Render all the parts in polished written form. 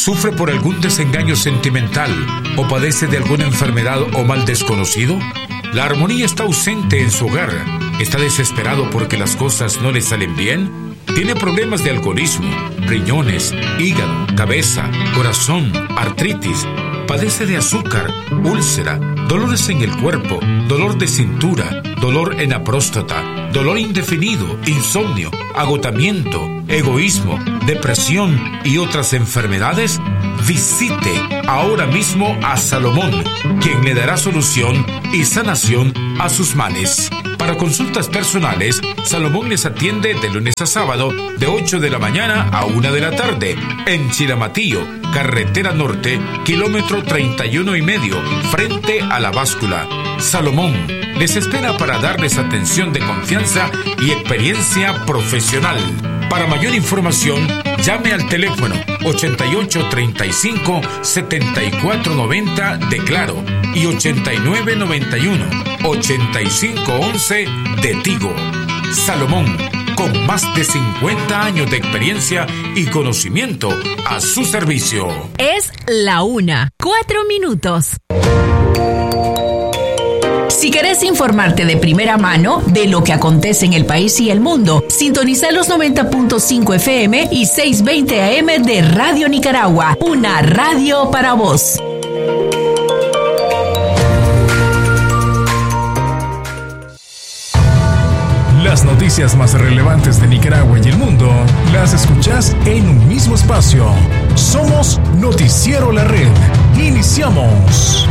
¿Sufre por algún desengaño sentimental o padece de alguna enfermedad o mal desconocido? ¿La armonía está ausente en su hogar? ¿Está desesperado porque las cosas no le salen bien? ¿Tiene problemas de alcoholismo, riñones, hígado, cabeza, corazón, artritis? ¿Padece de azúcar, úlcera, dolores en el cuerpo, dolor de cintura, dolor en la próstata, dolor indefinido, insomnio, agotamiento, egoísmo, depresión y otras enfermedades? Visite ahora mismo a Salomón, quien le dará solución y sanación a sus males. Para consultas personales, Salomón les atiende de lunes a sábado de 8 de la mañana a 1 de la tarde en Chilamatillo, carretera norte, kilómetro 31,5, frente a la báscula. Salomón les espera para darles atención de confianza y experiencia profesional. Para mayor información, llame al teléfono 8835-7490 de Claro y 8991-8511 de Tigo. Salomón, con más de 50 años de experiencia y conocimiento a su servicio. Es la 1:04. Si querés informarte de primera mano de lo que acontece en el país y el mundo, sintoniza los 90.5 FM y 620 AM de Radio Nicaragua, una radio para vos. Las noticias más relevantes de Nicaragua y el mundo las escuchás en un mismo espacio. Somos Noticiero La Red. Iniciamos.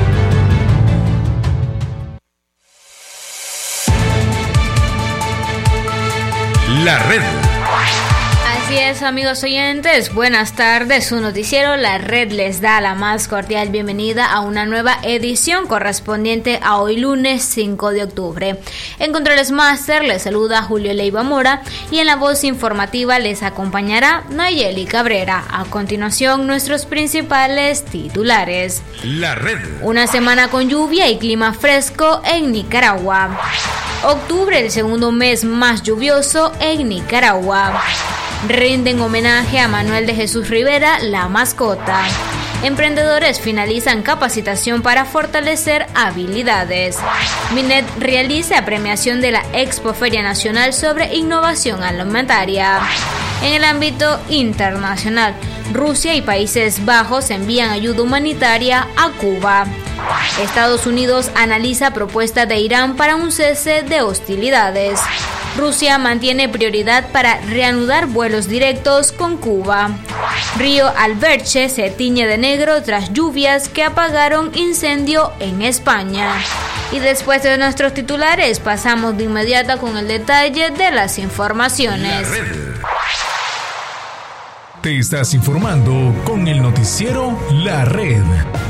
La Red. Así es, amigos oyentes, buenas tardes. Su noticiero La Red les da la más cordial bienvenida a una nueva edición correspondiente a hoy lunes 5 de octubre. En Controles Master les saluda Julio Leiva Mora y en la voz informativa les acompañará Nayeli Cabrera. A continuación, nuestros principales titulares. La Red. Una semana con lluvia y clima fresco en Nicaragua. Octubre, el segundo mes más lluvioso en Nicaragua. Rinden homenaje a Manuel de Jesús Rivera, la mascota. Emprendedores finalizan capacitación para fortalecer habilidades. Minet realiza premiación de la Expo Feria Nacional sobre Innovación Alimentaria. En el ámbito internacional, Rusia y Países Bajos envían ayuda humanitaria a Cuba. Estados Unidos analiza propuesta de Irán para un cese de hostilidades. Rusia mantiene prioridad para reanudar vuelos directos con Cuba. Río Alberche se tiñe de negro tras lluvias que apagaron incendio en España. Y después de nuestros titulares, pasamos de inmediato con el detalle de las informaciones. Te estás informando con el noticiero La Red.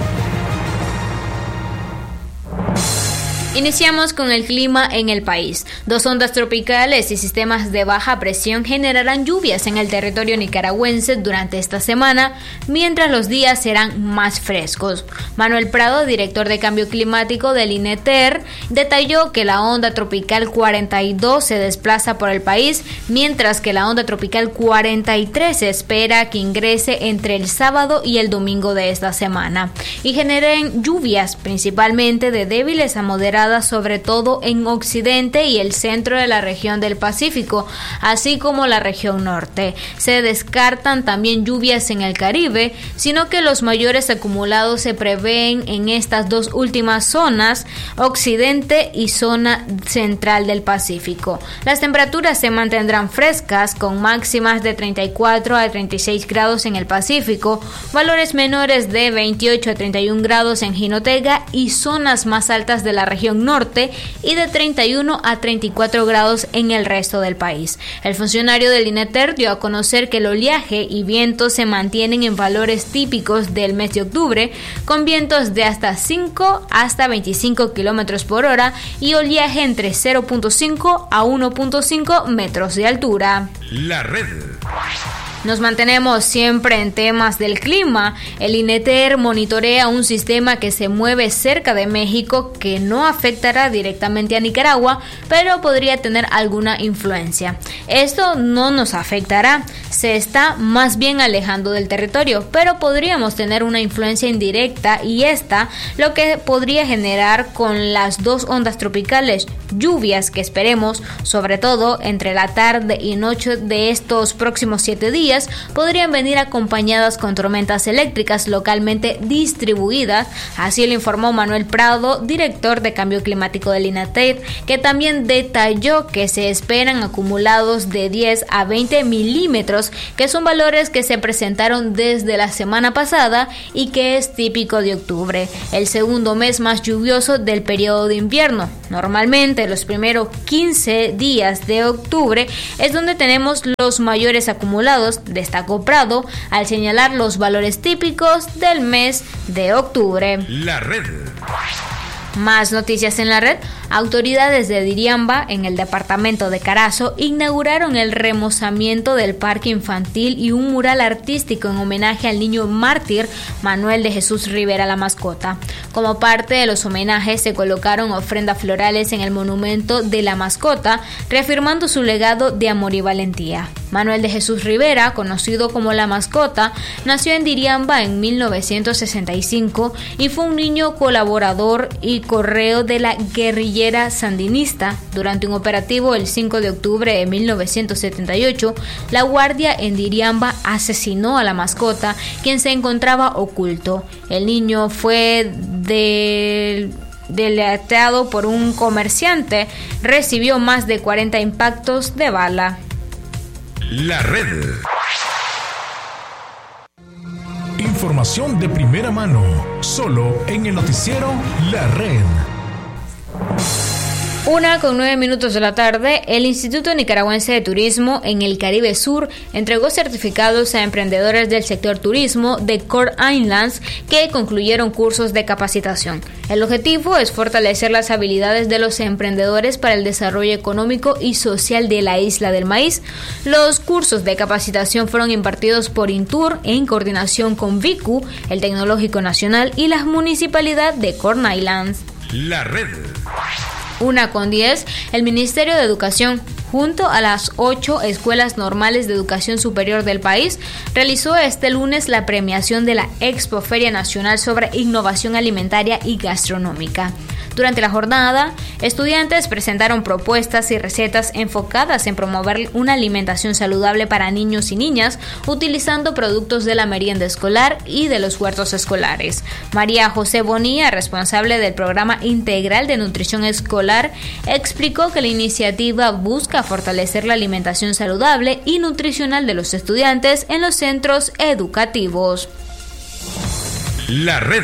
Iniciamos con el clima en el país. Dos ondas tropicales y sistemas de baja presión generarán lluvias en el territorio nicaragüense durante esta semana, mientras los días serán más frescos. Manuel Prado, director de Cambio Climático del INETER, detalló que la onda tropical 42 se desplaza por el país, mientras que la onda tropical 43 se espera que ingrese entre el sábado y el domingo de esta semana y generen lluvias principalmente de débiles a moderadas, sobre todo en occidente y el centro de la región del Pacífico, así como la región norte. Se descartan también lluvias en el Caribe, sino que los mayores acumulados se prevén en estas dos últimas zonas, occidente y zona central del Pacífico. Las temperaturas se mantendrán frescas con máximas de 34 a 36 grados en el Pacífico, valores menores de 28 a 31 grados en Jinotega y zonas más altas de la región norte y de 31 a 34 grados en el resto del país. El funcionario del INETER dio a conocer que el oleaje y vientos se mantienen en valores típicos del mes de octubre, con vientos de hasta 5 hasta 25 kilómetros por hora y oleaje entre 0.5 a 1.5 metros de altura. La Red. Nos mantenemos siempre en temas del clima. El INETER monitorea un sistema que se mueve cerca de México que no afectará directamente a Nicaragua, pero podría tener alguna influencia. Esto no nos afectará, se está más bien alejando del territorio, pero podríamos tener una influencia indirecta y lo que podría generar con las dos ondas tropicales, lluvias que esperemos, sobre todo entre la tarde y noche de estos próximos 7 días, podrían venir acompañadas con tormentas eléctricas localmente distribuidas. Así lo informó Manuel Prado, director de Cambio Climático del INETER, que también detalló que se esperan acumulados de 10 a 20 milímetros, que son valores que se presentaron desde la semana pasada y que es típico de octubre, el segundo mes más lluvioso del periodo de invierno. Normalmente los primeros 15 días de octubre es donde tenemos los mayores acumulados, destacó Prado al señalar los valores típicos del mes de octubre. La red. Más noticias en la red. Autoridades de Diriamba, en el departamento de Carazo, inauguraron el remozamiento del parque infantil y un mural artístico en homenaje al niño mártir Manuel de Jesús Rivera, la mascota. Como parte de los homenajes, se colocaron ofrendas florales en el monumento de la mascota, reafirmando su legado de amor y valentía. Manuel de Jesús Rivera, conocido como la mascota, nació en Diriamba en 1965 y fue un niño colaborador y correo de la guerrillera sandinista. Durante un operativo el 5 de octubre de 1978, la guardia en Diriamba asesinó a la mascota, quien se encontraba oculto. El niño fue deleteado por un comerciante, recibió más de 40 impactos de bala. La red. Información de primera mano, solo en el noticiero La Red. 1:09 de la tarde, el Instituto Nicaragüense de Turismo en el Caribe Sur entregó certificados a emprendedores del sector turismo de Core Islands que concluyeron cursos de capacitación. El objetivo es fortalecer las habilidades de los emprendedores para el desarrollo económico y social de la Isla del Maíz. Los cursos de capacitación fueron impartidos por Intur en coordinación con VICU, el Tecnológico Nacional y la Municipalidad de Core Islands. La red. 1:10, el Ministerio de Educación, junto a las 8 escuelas normales de educación superior del país, realizó este lunes la premiación de la Expo Feria Nacional sobre Innovación Alimentaria y Gastronómica. Durante la jornada, estudiantes presentaron propuestas y recetas enfocadas en promover una alimentación saludable para niños y niñas, utilizando productos de la merienda escolar y de los huertos escolares. María José Bonilla, responsable del Programa Integral de Nutrición Escolar, explicó que la iniciativa busca fortalecer la alimentación saludable y nutricional de los estudiantes en los centros educativos. La red.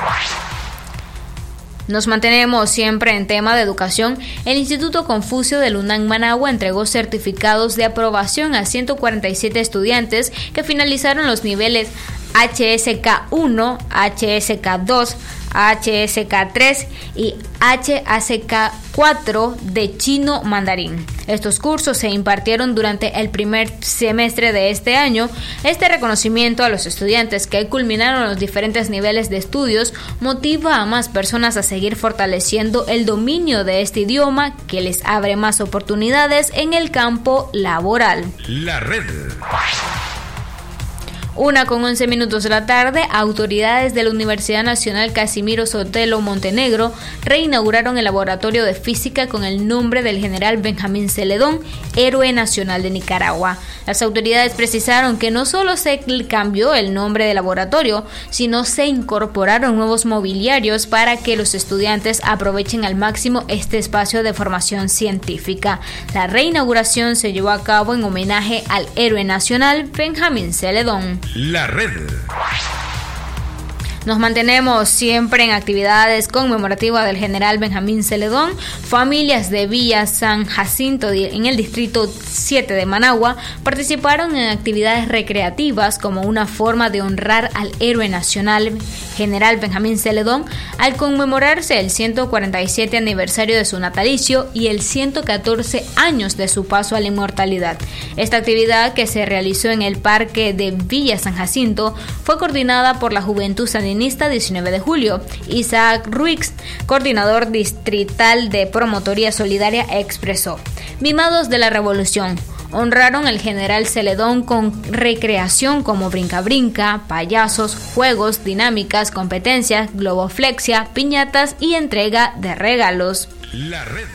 Nos mantenemos siempre en tema de educación. El Instituto Confucio de UNAM Managua entregó certificados de aprobación a 147 estudiantes que finalizaron los niveles HSK1, HSK2, HSK3 y HSK4 de chino mandarín. Estos cursos se impartieron durante el primer semestre de este año. Este reconocimiento a los estudiantes que culminaron los diferentes niveles de estudios motiva a más personas a seguir fortaleciendo el dominio de este idioma, que les abre más oportunidades en el campo laboral. La red. 1:11 de la tarde, autoridades de la Universidad Nacional Casimiro Sotelo Montenegro reinauguraron el laboratorio de física con el nombre del general Benjamín Celedón, héroe nacional de Nicaragua. Las autoridades precisaron que no solo se cambió el nombre del laboratorio, sino se incorporaron nuevos mobiliarios para que los estudiantes aprovechen al máximo este espacio de formación científica. La reinauguración se llevó a cabo en homenaje al héroe nacional Benjamín Celedón. La red. Nos mantenemos siempre en actividades conmemorativas del general Benjamín Celedón. Familias de Villa San Jacinto en el distrito 7 de Managua participaron en actividades recreativas como una forma de honrar al héroe nacional general Benjamín Celedón al conmemorarse el 147 aniversario de su natalicio y el 114 años de su paso a la inmortalidad. Esta actividad, que se realizó en el parque de Villa San Jacinto, fue coordinada por la Juventud Sandinista 19 de julio. Isaac Ruiz, coordinador distrital de Promotoría Solidaria, expresó: mimados de la revolución, honraron al general Celedón con recreación como brinca-brinca, payasos, juegos, dinámicas, competencias, globoflexia, piñatas y entrega de regalos. La red.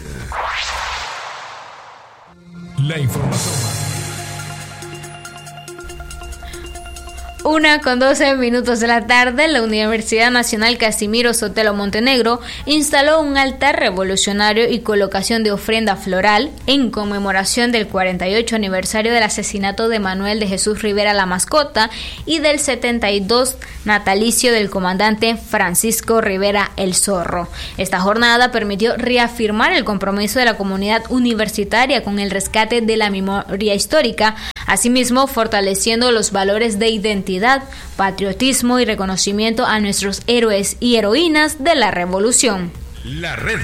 La información. 1:12 de la tarde, la Universidad Nacional Casimiro Sotelo Montenegro instaló un altar revolucionario y colocación de ofrenda floral en conmemoración del 48 aniversario del asesinato de Manuel de Jesús Rivera la Mascota y del 72 natalicio del comandante Francisco Rivera el Zorro. Esta jornada permitió reafirmar el compromiso de la comunidad universitaria con el rescate de la memoria histórica, asimismo fortaleciendo los valores de identidad, patriotismo y reconocimiento a nuestros héroes y heroínas de la revolución. La red.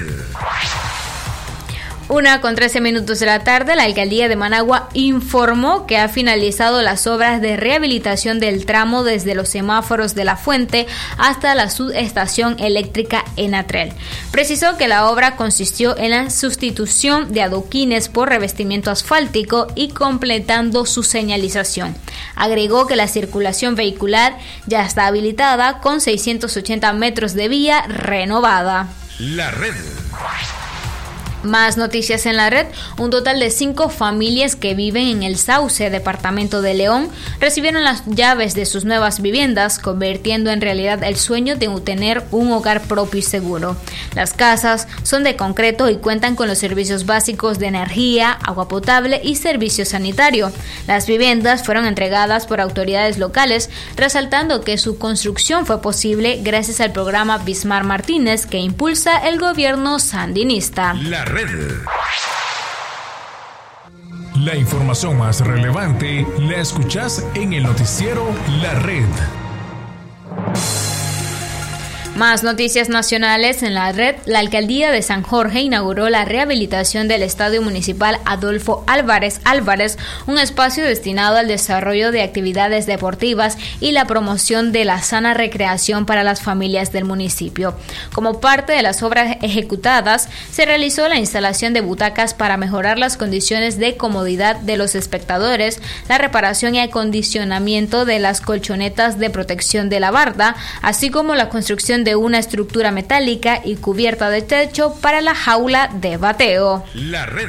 1:13 de la tarde, la alcaldía de Managua informó que ha finalizado las obras de rehabilitación del tramo desde los semáforos de La Fuente hasta la subestación eléctrica Enatrel. Precisó que la obra consistió en la sustitución de adoquines por revestimiento asfáltico y completando su señalización. Agregó que la circulación vehicular ya está habilitada con 680 metros de vía renovada. La red. Más noticias en la red. Un total de 5 familias que viven en el Sauce, departamento de León, recibieron las llaves de sus nuevas viviendas, convirtiendo en realidad el sueño de tener un hogar propio y seguro. Las casas son de concreto y cuentan con los servicios básicos de energía, agua potable y servicio sanitario. Las viviendas fueron entregadas por autoridades locales, resaltando que su construcción fue posible gracias al programa Bismarck Martínez que impulsa el gobierno sandinista. La red. La información más relevante la escuchás en el noticiero La Red. Más noticias nacionales en la red. La alcaldía de San Jorge inauguró la rehabilitación del Estadio Municipal Adolfo Álvarez, un espacio destinado al desarrollo de actividades deportivas y la promoción de la sana recreación para las familias del municipio. Como parte de las obras ejecutadas, se realizó la instalación de butacas para mejorar las condiciones de comodidad de los espectadores, la reparación y acondicionamiento de las colchonetas de protección de la barda, así como la construcción de una estructura metálica y cubierta de techo para la jaula de bateo. La red.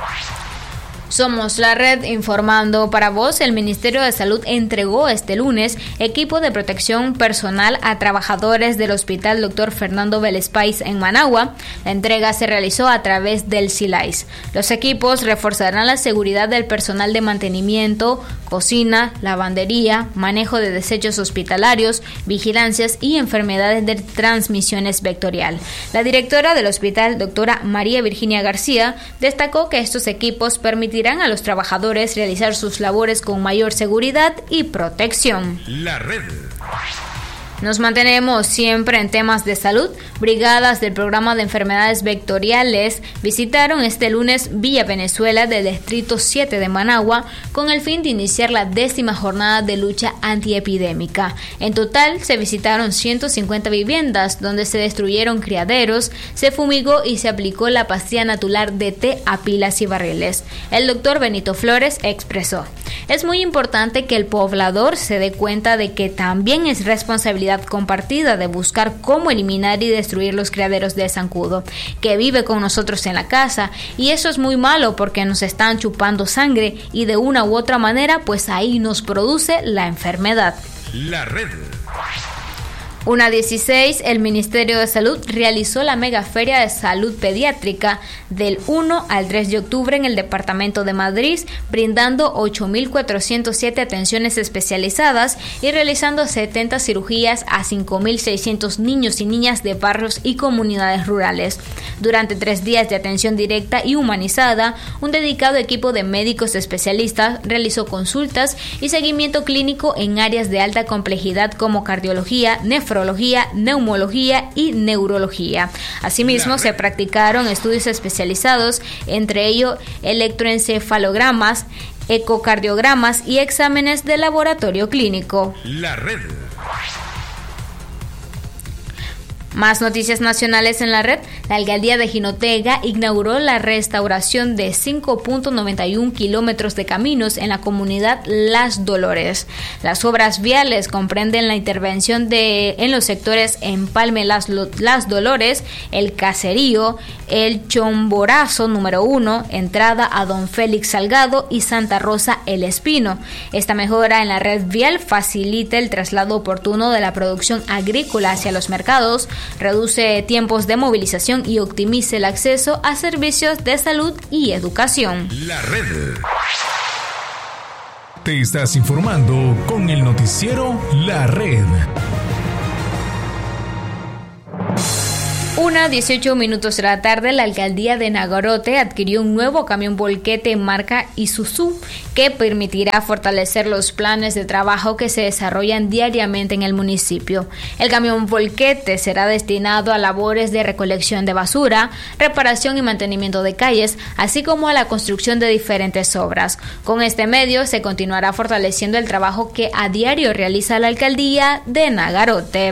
Somos la red informando para vos. El Ministerio de Salud entregó este lunes equipo de protección personal a trabajadores del Hospital Dr. Fernando Vélez Páez en Managua. La entrega se realizó a través del SILAIS. Los equipos reforzarán la seguridad del personal de mantenimiento, cocina, lavandería, manejo de desechos hospitalarios, vigilancias y enfermedades de transmisiones vectorial. La directora del hospital, doctora María Virginia García, destacó que estos equipos permitirán a los trabajadores realizar sus labores con mayor seguridad y protección. La red. Nos mantenemos siempre en temas de salud. Brigadas del programa de enfermedades vectoriales visitaron este lunes Villa Venezuela del distrito 7 de Managua con el fin de iniciar la 10ª jornada de lucha antiepidémica. En total se visitaron 150 viviendas donde se destruyeron criaderos, se fumigó y se aplicó la pastilla natural de té a pilas y barriles. El doctor Benito Flores expresó: es muy importante que el poblador se dé cuenta de que también es responsabilidad compartida de buscar cómo eliminar y destruir los criaderos de zancudo que vive con nosotros en la casa, y eso es muy malo porque nos están chupando sangre y de una u otra manera pues ahí nos produce la enfermedad. La red. 1:16, el Ministerio de Salud realizó la megaferia de salud pediátrica del 1 al 3 de octubre en el departamento de Madrid, brindando 8.407 atenciones especializadas y realizando 70 cirugías a 5.600 niños y niñas de barrios y comunidades rurales. Durante 3 días de atención directa y humanizada, un dedicado equipo de médicos especialistas realizó consultas y seguimiento clínico en áreas de alta complejidad como cardiología, nefrología, neumología y neurología. Asimismo, se practicaron estudios especializados, entre ellos electroencefalogramas, ecocardiogramas y exámenes de laboratorio clínico. La red. Más noticias nacionales en la red. La alcaldía de Jinotega inauguró la restauración de 5.91 kilómetros de caminos en la comunidad Las Dolores. Las obras viales comprenden la intervención en los sectores Empalme Las Dolores, El Caserío, El Chomborazo número 1, entrada a Don Félix Salgado y Santa Rosa El Espino. Esta mejora en la red vial facilita el traslado oportuno de la producción agrícola hacia los mercados, reduce tiempos de movilización y optimiza el acceso a servicios de salud y educación. La red. Te estás informando con el noticiero La Red. 1:18 de la tarde, la alcaldía de Nagarote adquirió un nuevo camión volquete marca Isuzu que permitirá fortalecer los planes de trabajo que se desarrollan diariamente en el municipio. El camión volquete será destinado a labores de recolección de basura, reparación y mantenimiento de calles, así como a la construcción de diferentes obras. Con este medio se continuará fortaleciendo el trabajo que a diario realiza la alcaldía de Nagarote.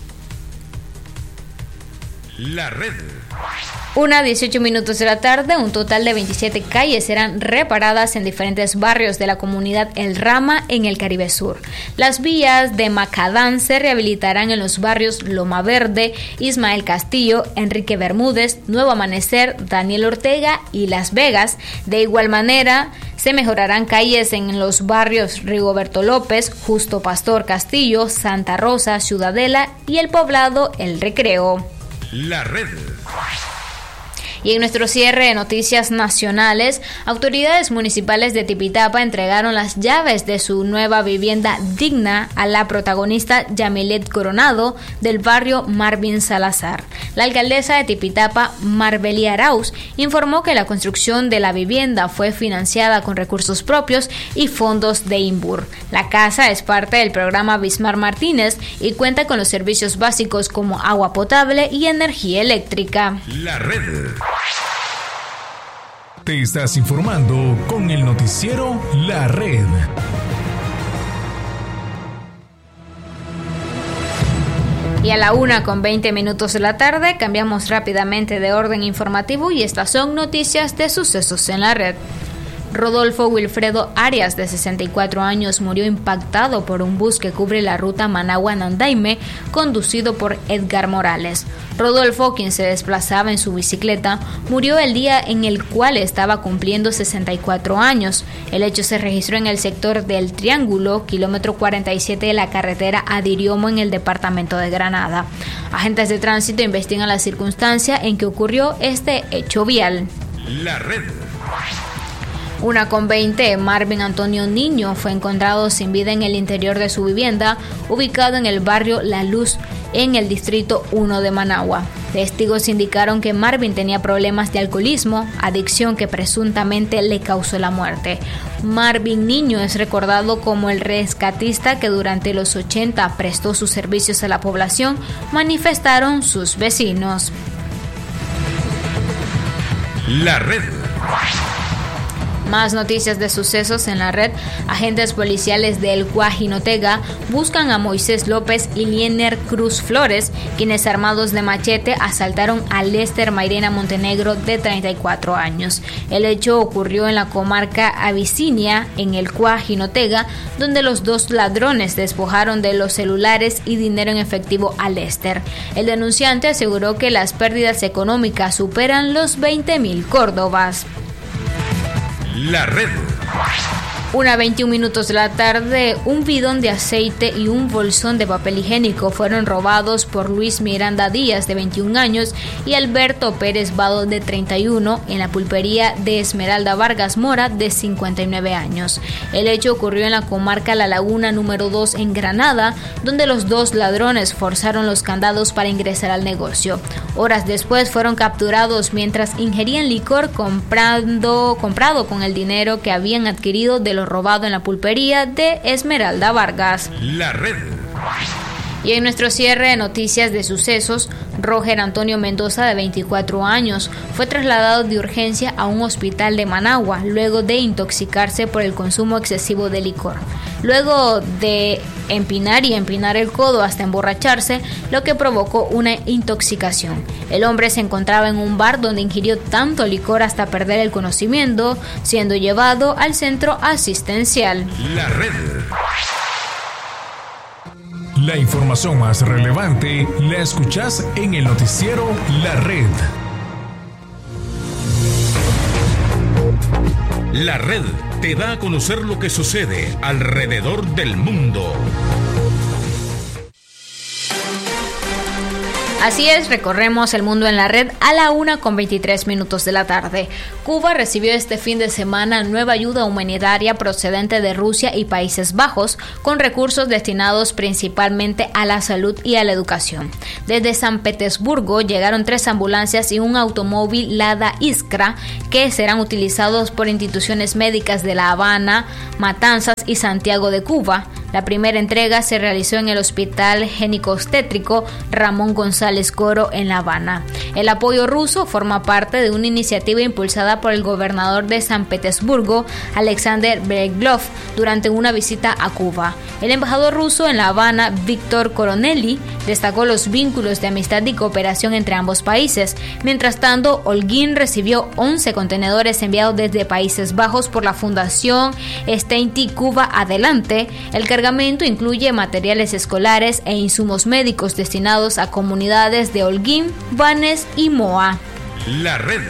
La red. 1:18 de la tarde, un total de 27 calles serán reparadas en diferentes barrios de la comunidad El Rama en el Caribe Sur. Las vías de Macadán se rehabilitarán en los barrios Loma Verde, Ismael Castillo, Enrique Bermúdez, Nuevo Amanecer, Daniel Ortega y Las Vegas. De igual manera, se mejorarán calles en los barrios Rigoberto López, Justo Pastor Castillo, Santa Rosa, Ciudadela y el poblado El Recreo. La red. Y en nuestro cierre de noticias nacionales, autoridades municipales de Tipitapa entregaron las llaves de su nueva vivienda digna a la protagonista Yamilet Coronado del barrio Marvin Salazar. La alcaldesa de Tipitapa, Marbeli Arauz, informó que la construcción de la vivienda fue financiada con recursos propios y fondos de INBUR. La casa es parte del programa Bismar Martínez y cuenta con los servicios básicos como agua potable y energía eléctrica. La red. Te estás informando con el noticiero La Red. Y a la 1:20 de la tarde cambiamos rápidamente de orden informativo y estas son noticias de sucesos en la red. Rodolfo Wilfredo Arias, de 64 años, murió impactado por un bus que cubre la ruta Managua-Nandaime, conducido por Edgar Morales. Rodolfo, quien se desplazaba en su bicicleta, murió el día en el cual estaba cumpliendo 64 años. El hecho se registró en el sector del Triángulo, kilómetro 47 de la carretera Adiriomo, en el departamento de Granada. Agentes de tránsito investigan la circunstancia en que ocurrió este hecho vial. La red. 1:20, Marvin Antonio Niño fue encontrado sin vida en el interior de su vivienda, ubicado en el barrio La Luz, en el distrito 1 de Managua. Testigos indicaron que Marvin tenía problemas de alcoholismo, adicción que presuntamente le causó la muerte. Marvin Niño es recordado como el rescatista que durante los 80 prestó sus servicios a la población, manifestaron sus vecinos. La red. Más noticias de sucesos en la red. Agentes policiales del Guajinotega buscan a Moisés López y Liener Cruz Flores, quienes armados de machete asaltaron a Lester Mairena Montenegro, de 34 años. El hecho ocurrió en la comarca Abisinia, en el Guajinotega, donde los dos ladrones despojaron de los celulares y dinero en efectivo a Lester. El denunciante aseguró que las pérdidas económicas superan los 20.000 córdobas. La red. 1:21 de la tarde, un bidón de aceite y un bolsón de papel higiénico fueron robados por Luis Miranda Díaz, de 21 años, y Alberto Pérez Vado, de 31, en la pulpería de Esmeralda Vargas Mora, de 59 años. El hecho ocurrió en la comarca La Laguna número 2 en Granada, donde los dos ladrones forzaron los candados para ingresar al negocio. Horas después fueron capturados mientras ingerían licor comprado con el dinero que habían adquirido de lo robado en la pulpería de Esmeralda Vargas. La Red. Y en nuestro cierre de noticias de sucesos, Roger Antonio Mendoza, de 24 años, fue trasladado de urgencia a un hospital de Managua luego de intoxicarse por el consumo excesivo de licor. Luego de empinar el codo hasta emborracharse, lo que provocó una intoxicación. El hombre se encontraba en un bar donde ingirió tanto licor hasta perder el conocimiento, siendo llevado al centro asistencial. La Red. La información más relevante la escuchás en el noticiero La Red. La Red te da a conocer lo que sucede alrededor del mundo. Así es, recorremos el mundo en la red a la 1:23 de la tarde. Cuba recibió este fin de semana nueva ayuda humanitaria procedente de Rusia y Países Bajos, con recursos destinados principalmente a la salud y a la educación. Desde San Petersburgo llegaron 3 ambulancias y un automóvil Lada Iskra, que serán utilizados por instituciones médicas de La Habana, Matanzas y Santiago de Cuba. La primera entrega se realizó en el Hospital Génico-Obstétrico Ramón González Coro en La Habana. El apoyo ruso forma parte de una iniciativa impulsada por el gobernador de San Petersburgo, Alexander Breglov, durante una visita a Cuba. El embajador ruso en La Habana, Víctor Coronelli, destacó los vínculos de amistad y cooperación entre ambos países. Mientras tanto, Holguín recibió 11 contenedores enviados desde Países Bajos por la Fundación Steinti Cuba Adelante. El cargamento incluye materiales escolares e insumos médicos destinados a comunidades de Holguín, Vannes y Moa. La Red.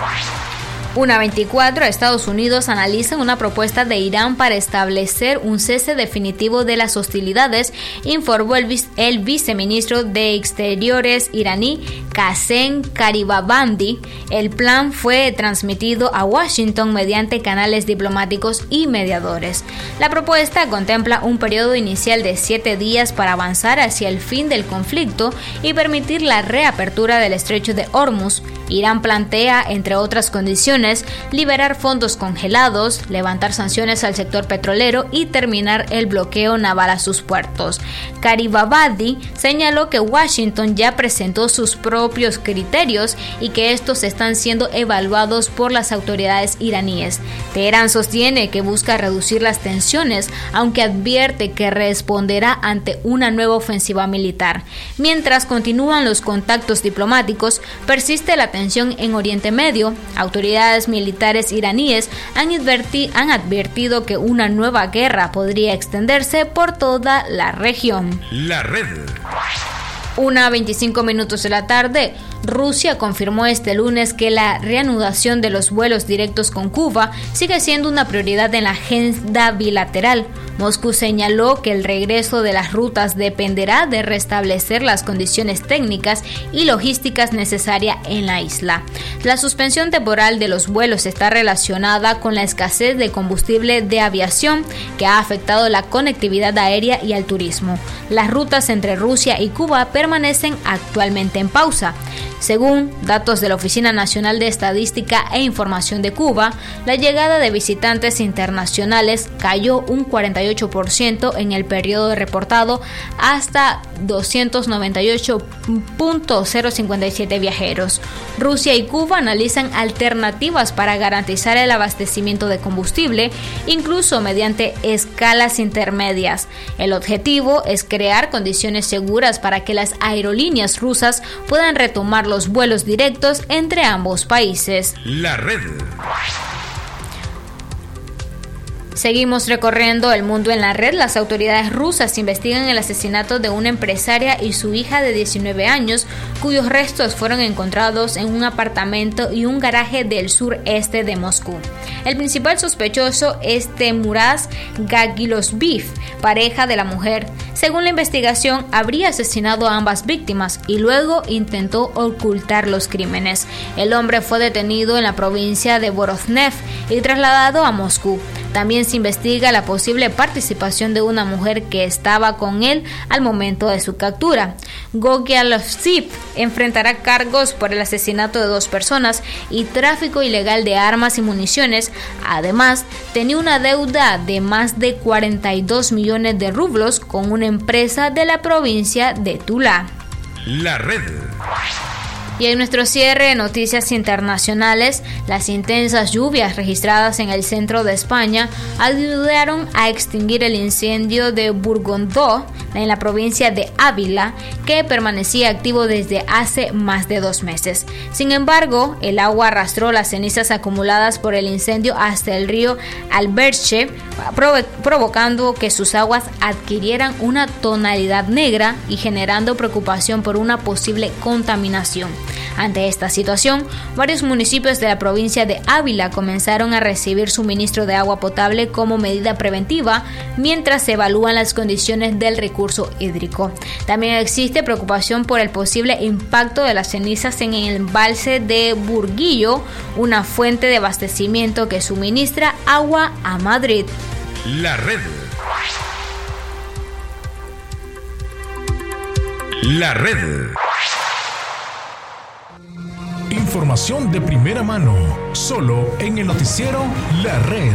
1:24, Estados Unidos analiza una propuesta de Irán para establecer un cese definitivo de las hostilidades, informó el viceministro de Exteriores iraní, Qasem Garibabadi. El plan fue transmitido a Washington mediante canales diplomáticos y mediadores. La propuesta contempla un periodo inicial de 7 días para avanzar hacia el fin del conflicto y permitir la reapertura del estrecho de Hormuz. Irán plantea, entre otras condiciones, liberar fondos congelados, levantar sanciones al sector petrolero y terminar el bloqueo naval a sus puertos. Garibabadi señaló que Washington ya presentó sus propios criterios y que estos están siendo evaluados por las autoridades iraníes. Teherán sostiene que busca reducir las tensiones, aunque advierte que responderá ante una nueva ofensiva militar. Mientras continúan los contactos diplomáticos, persiste la tensión en Oriente Medio. Autoridades militares iraníes han advertido que una nueva guerra podría extenderse por toda la región. La Red. 1:25 de la tarde, Rusia confirmó este lunes que la reanudación de los vuelos directos con Cuba sigue siendo una prioridad en la agenda bilateral. Moscú señaló que el regreso de las rutas dependerá de restablecer las condiciones técnicas y logísticas necesarias en la isla. La suspensión temporal de los vuelos está relacionada con la escasez de combustible de aviación que ha afectado la conectividad aérea y el turismo. Las rutas entre Rusia y Cuba permanecen actualmente en pausa. Según datos de la Oficina Nacional de Estadística e Información de Cuba, la llegada de visitantes internacionales cayó un 48% en el periodo reportado hasta 298.057 viajeros. Rusia y Cuba analizan alternativas para garantizar el abastecimiento de combustible, incluso mediante escalas intermedias. El objetivo es crear condiciones seguras para que las aerolíneas rusas puedan retomar los vuelos directos entre ambos países. La Red. Seguimos recorriendo el mundo en la red. Las autoridades rusas investigan el asesinato de una empresaria y su hija de 19 años, cuyos restos fueron encontrados en un apartamento y un garaje del sureste de Moscú. El principal sospechoso es Temuraz Gagilosbif, pareja de la mujer. Según la investigación, habría asesinado a ambas víctimas y luego intentó ocultar los crímenes. El hombre fue detenido en la provincia de Voronezh y trasladado a Moscú. También se investiga la posible participación de una mujer que estaba con él al momento de su captura. Gagilosbif enfrentará cargos por el asesinato de 2 personas y tráfico ilegal de armas y municiones. Además, tenía una deuda de más de 42 millones de rublos con una empresa de la provincia de Tula. La red. Y en nuestro cierre de noticias internacionales, las intensas lluvias registradas en el centro de España ayudaron a extinguir el incendio de Burgondó en la provincia de Ávila, que permanecía activo desde hace más de 2 meses. Sin embargo, el agua arrastró las cenizas acumuladas por el incendio hasta el río Alberche, provocando que sus aguas adquirieran una tonalidad negra y generando preocupación por una posible contaminación. Ante esta situación, varios municipios de la provincia de Ávila comenzaron a recibir suministro de agua potable como medida preventiva mientras se evalúan las condiciones del recurso hídrico. También existe preocupación por el posible impacto de las cenizas en el embalse de Burguillo, una fuente de abastecimiento que suministra agua a Madrid. La red. La red. Información de primera mano, solo en el noticiero La Red.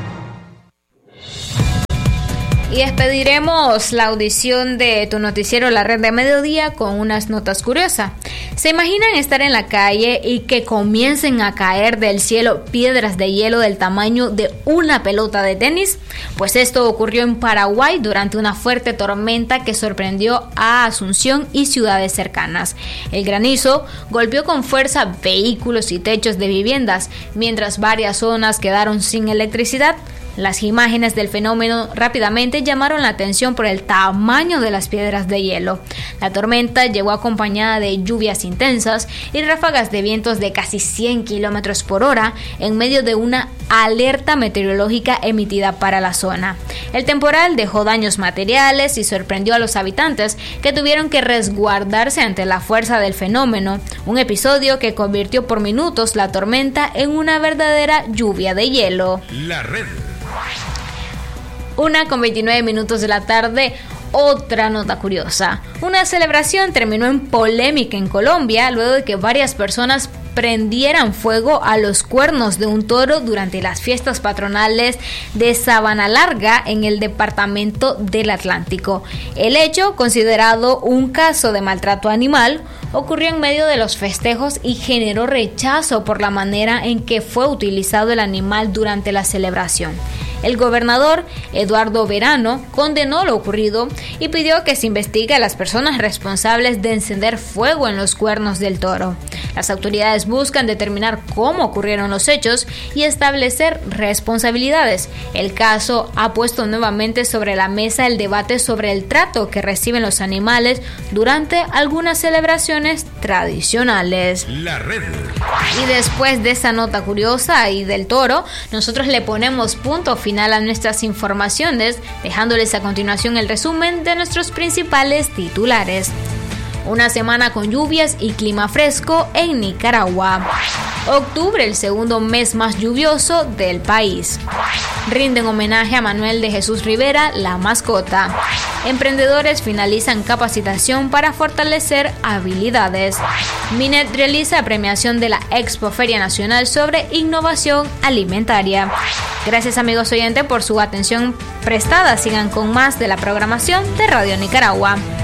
Y despediremos la audición de tu noticiero La Red de Mediodía con unas notas curiosas. ¿Se imaginan estar en la calle y que comiencen a caer del cielo piedras de hielo del tamaño de una pelota de tenis? Pues esto ocurrió en Paraguay durante una fuerte tormenta que sorprendió a Asunción y ciudades cercanas. El granizo golpeó con fuerza vehículos y techos de viviendas, mientras varias zonas quedaron sin electricidad. Las imágenes del fenómeno rápidamente llamaron la atención por el tamaño de las piedras de hielo. La tormenta llegó acompañada de lluvias intensas y ráfagas de vientos de casi 100 kilómetros por hora en medio de una alerta meteorológica emitida para la zona. El temporal dejó daños materiales y sorprendió a los habitantes, que tuvieron que resguardarse ante la fuerza del fenómeno, un episodio que convirtió por minutos la tormenta en una verdadera lluvia de hielo. La red. 1:29 de la tarde. Otra nota curiosa. Una celebración terminó en polémica en Colombia luego de que varias personas prendieran fuego a los cuernos de un toro durante las fiestas patronales de Sabana Larga en el departamento del Atlántico. El hecho, considerado un caso de maltrato animal, ocurrió en medio de los festejos y generó rechazo por la manera en que fue utilizado el animal durante la celebración. El gobernador Eduardo Verano condenó lo ocurrido y pidió que se investigue a las personas responsables de encender fuego en los cuernos del toro. Las autoridades buscan determinar cómo ocurrieron los hechos y establecer responsabilidades. El caso ha puesto nuevamente sobre la mesa el debate sobre el trato que reciben los animales durante algunas celebraciones tradicionales. La red. Y después de esa nota curiosa y del toro, nosotros le ponemos punto final a nuestras informaciones, dejándoles a continuación el resumen de nuestros principales titulares. Una semana con lluvias y clima fresco en Nicaragua. Octubre, el segundo mes más lluvioso del país. Rinden homenaje a Manuel de Jesús Rivera, la mascota. Emprendedores finalizan capacitación para fortalecer habilidades. Minet realiza premiación de la Expo Feria Nacional sobre innovación alimentaria. Gracias, amigos oyentes, por su atención prestada. Sigan con más de la programación de Radio Nicaragua.